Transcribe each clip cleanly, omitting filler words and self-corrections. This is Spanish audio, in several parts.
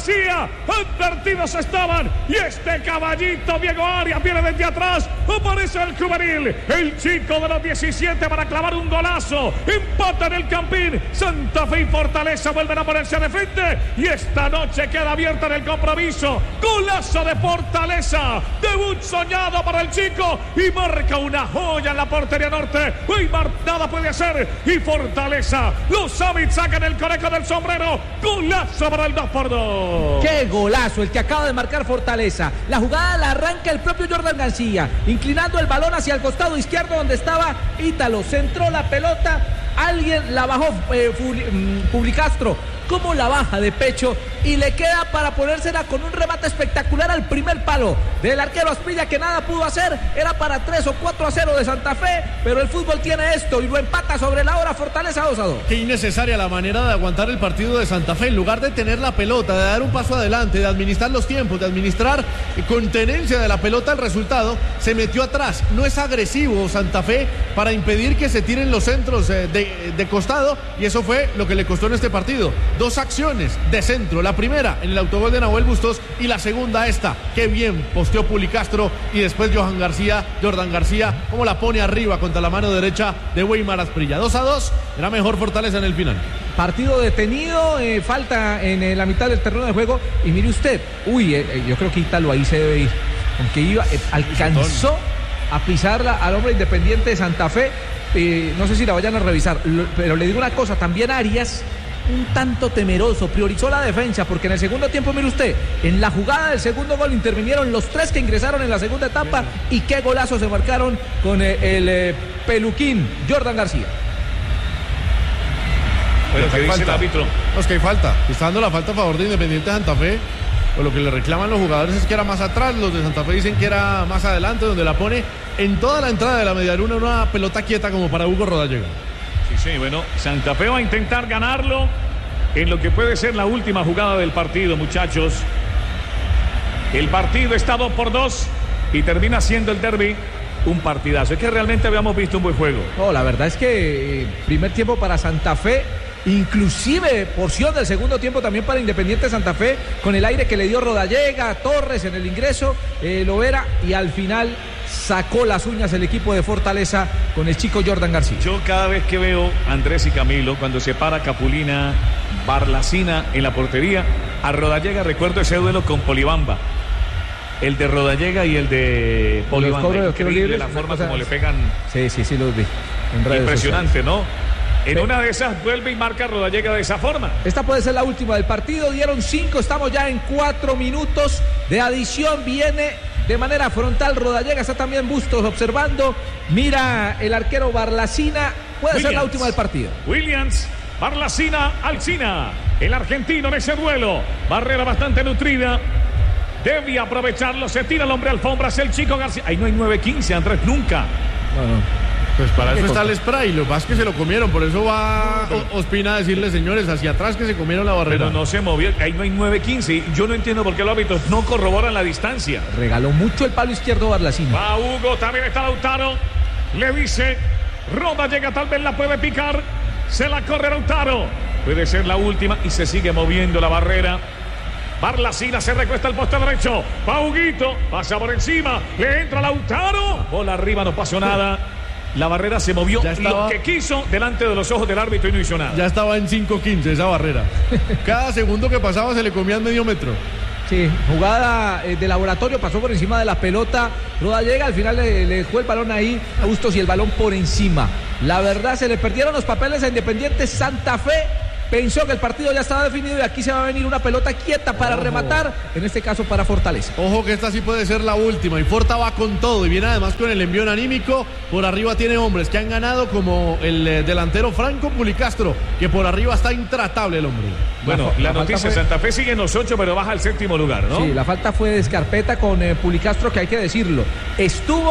García. Advertidos estaban. Y este caballito, Diego Arias, viene desde atrás. Aparece el juvenil. El chico de los 17 para clavar un golazo. Empata en el Campín. Santa Fe y Fortaleza vuelven a ponerse de frente. Y esta noche queda abierta en el compromiso. Golazo de Fortaleza. Debut soñado para el chico. Y marca una joya en la portería norte. Weimar nada puede hacer. Y Fortaleza. Los Summits sacan el conejo del sombrero. Golazo para el 2-2. ¡Qué golazo el que acaba de marcar Fortaleza! La jugada la arranca el propio Jordan García, inclinando el balón hacia el costado izquierdo donde estaba Ítalo. Centró la pelota, alguien la bajó, Publicastro. Cómo la baja de pecho y le queda para ponérsela con un remate espectacular al primer palo del arquero Asprilla, que nada pudo hacer. Era para 3 o 4-0 de Santa Fe, pero el fútbol tiene esto y lo empata sobre la hora Fortaleza 2-2. Qué innecesaria la manera de aguantar el partido de Santa Fe. En lugar de tener la pelota, de dar un paso adelante, de administrar los tiempos, de administrar con tenencia de la pelota el resultado, se metió atrás. No es agresivo Santa Fe para impedir que se tiren los centros de costado, y eso fue lo que le costó en este partido. 2 acciones de centro, la primera en el autogol de Nahuel Bustos y la segunda esta. Qué bien posteó Pulicastro y después Jordan García, cómo la pone arriba contra la mano derecha de Weimar Asprilla. 2-2, era mejor Fortaleza en el final. Partido detenido, falta en la mitad del terreno de juego y mire usted, yo creo que Ítalo ahí se debe ir, aunque alcanzó a pisarla al hombre Independiente de Santa Fe. No sé si la vayan a revisar, pero le digo una cosa, también Arias un tanto temeroso, priorizó la defensa, porque en el segundo tiempo, mire usted, en la jugada del segundo gol intervinieron los 3 que ingresaron en la segunda etapa, y qué golazo se marcaron con el peluquín Jordan García. Pero que dice el árbitro. No, es que hay falta, está dando la falta a favor de Independiente de Santa Fe. O lo que le reclaman los jugadores es que era más atrás, los de Santa Fe dicen que era más adelante, donde la pone en toda la entrada de la medialuna, una pelota quieta como para Hugo Rodallega. Sí, bueno, Santa Fe va a intentar ganarlo en lo que puede ser la última jugada del partido, muchachos. El partido está 2-2 y termina siendo el derbi un partidazo. Es que realmente habíamos visto un buen juego. No, la verdad es que primer tiempo para Santa Fe, inclusive porción del segundo tiempo también para Independiente Santa Fe, con el aire que le dio Rodallega, Torres en el ingreso, Lovera, y al final sacó las uñas el equipo de Fortaleza con el chico Jordan García. Yo cada vez que veo a Andrés y Camilo, cuando se para Capulina, Barlacina en la portería, a Rodallega recuerdo ese duelo con Polibamba. El de Rodallega y el de Polibamba. Increíble la forma como le pegan. Sí, los vi. Impresionante, ¿no? En una de esas vuelve y marca Rodallega de esa forma. Esta puede ser la última del partido. Dieron 5, estamos ya en 4 minutos de adición. Viene de manera frontal Rodallega, está también Bustos observando. Mira el arquero Barlacina. Puede ser la última del partido. Williams, Barlacina, Alcina. El argentino en ese duelo. Barrera bastante nutrida. Debe aprovecharlo. Se tira el hombre alfombras. El chico García. Ahí no hay 9-15, Andrés, nunca. No. Pues para eso está el spray, lo más que se lo comieron, por eso va Ospina a decirle, señores, hacia atrás que se comieron la barrera. Pero no se movió, ahí no hay 9-15, yo no entiendo por qué los árbitros no corroboran la distancia. Regaló mucho el palo izquierdo Barlacina. Va Hugo, también está Lautaro, le dice, Rodallega tal vez la puede picar, se la corre Lautaro, puede ser la última y se sigue moviendo la barrera. Barlacina se recuesta al poste derecho, va Huguito, pasa por encima, le entra Lautaro, bola arriba, no pasó nada. La barrera se movió lo que quiso delante de los ojos del árbitro y no hizo nada. Ya estaba en 5-15 esa barrera. Cada segundo que pasaba se le comían medio metro. Sí, jugada de laboratorio, pasó por encima de la pelota. Rodallega al final le dejó el balón ahí a Bustos y el balón por encima. La verdad, se le perdieron los papeles a Independiente Santa Fe. Pensó que el partido ya estaba definido y aquí se va a venir una pelota quieta para rematar, en este caso para Fortaleza. Ojo que esta sí puede ser la última y Forta va con todo y viene además con el envión anímico. Por arriba tiene hombres que han ganado, como el delantero Franco Pulicastro, que por arriba está intratable el hombre. Bueno, la noticia, Santa Fe sigue en los 8 pero baja al 7º lugar, ¿no? Sí, la falta fue de Escarpeta con Pulicastro, que hay que decirlo, estuvo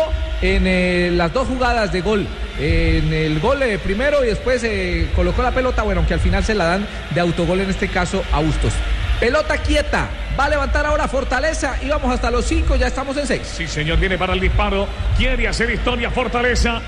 en las 2 jugadas de gol, en el gol primero y después colocó la pelota, bueno, aunque al final se la dan de autogol en este caso a Bustos. Pelota quieta, va a levantar ahora Fortaleza y vamos hasta los 5, ya estamos en 6. Sí, señor, viene para el disparo, quiere hacer historia Fortaleza.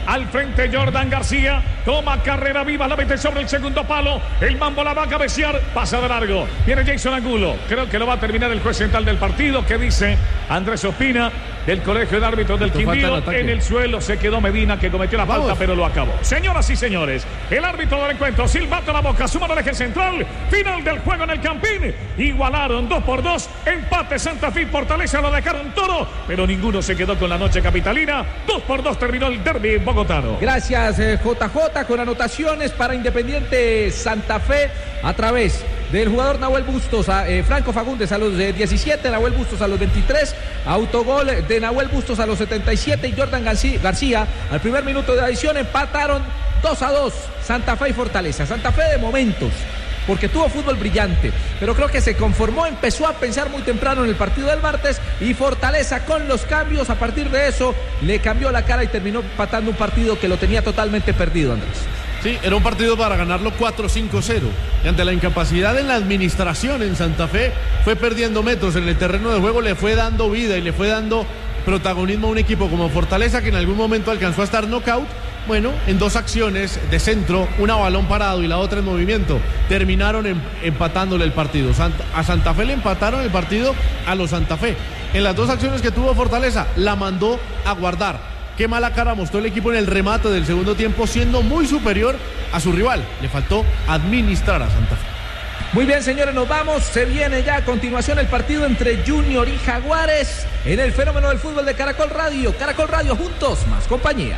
Al frente Jordan García. Toma carrera viva, la mete sobre el segundo palo. El Mambo la va a cabecear. Pasa de largo. Viene Jason Angulo. Creo que lo va a terminar el juez central del partido. ¿Qué dice Andrés Ospina del Colegio de Árbitros del Quindío? En el suelo se quedó Medina, que cometió la falta, pero lo acabó. Señoras y señores, el árbitro del encuentro, silbato a la boca, suma al eje central. Final del juego en el Campín. Igualaron 2-2. Empate Santa Fe y Fortaleza, lo dejaron todo, pero ninguno se quedó con la noche capitalina. 2-2 terminó el derbi bogotano. Gracias, JJ, con anotaciones para Independiente Santa Fe a través del jugador Nahuel Bustos, Franco Fagundes a los 17, Nahuel Bustos a los 23, autogol de Nahuel Bustos a los 77 y Jordan García al primer minuto de adición. Empataron 2-2 Santa Fe y Fortaleza. Santa Fe de momentos, porque tuvo fútbol brillante, pero creo que se conformó, empezó a pensar muy temprano en el partido del martes, y Fortaleza con los cambios, a partir de eso, le cambió la cara y terminó empatando un partido que lo tenía totalmente perdido, Andrés. Sí, era un partido para ganarlo 4-5-0. Y ante la incapacidad en la administración en Santa Fe, fue perdiendo metros en el terreno de juego, le fue dando vida y le fue dando protagonismo a un equipo como Fortaleza, que en algún momento alcanzó a estar knockout. Bueno, en dos acciones de centro, una a balón parado y la otra en movimiento, terminaron empatándole el partido. A Santa Fe le empataron el partido a los Santa Fe. En las dos acciones que tuvo Fortaleza, la mandó a guardar. Qué mala cara mostró el equipo en el remate del segundo tiempo, siendo muy superior a su rival. Le faltó administrar a Santa Fe. Muy bien, señores, nos vamos. Se viene ya a continuación el partido entre Junior y Jaguares en el fenómeno del fútbol de Caracol Radio. Caracol Radio, juntos, más compañía.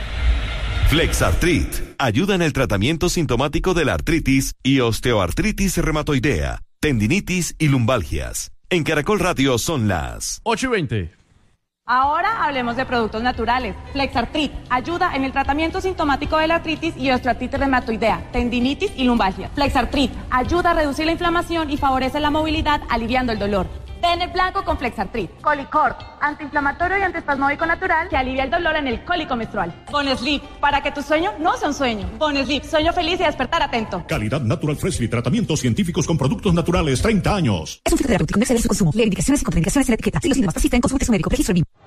Flexartrit ayuda en el tratamiento sintomático de la artritis y osteoartritis reumatoidea, tendinitis y lumbalgias. En Caracol Radio son las 8:20. Ahora hablemos de productos naturales. Flexartrit ayuda en el tratamiento sintomático de la artritis y osteoartritis reumatoidea, tendinitis y lumbalgia. Flexartrit ayuda a reducir la inflamación y favorece la movilidad, aliviando el dolor. Ten el blanco con Flexartrit. Colicort, antiinflamatorio y antiespasmódico natural que alivia el dolor en el cólico menstrual. Bonesleep, para que tu sueño no sea un sueño. Bonesleep, sueño feliz y despertar atento. Calidad Natural Freshly, tratamientos científicos con productos naturales, 30 años. Es un fitoterapéutico, no exceder su consumo. Leer indicaciones y contraindicaciones en la etiqueta. Si los síntomas persisten, consulte a su médico. Registro BIM.